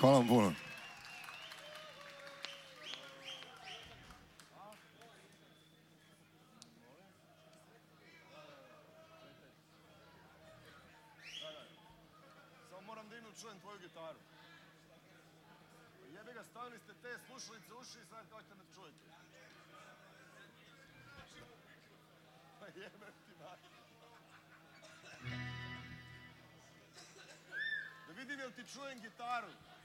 Hvala vam puno. Samo moram da čujem tvoju gitaru. Jebe ga, stavili ste te slušalice uši i sad hoćete da čujete. Jebe ti mati. Da vidim jel ti čujem gitaru.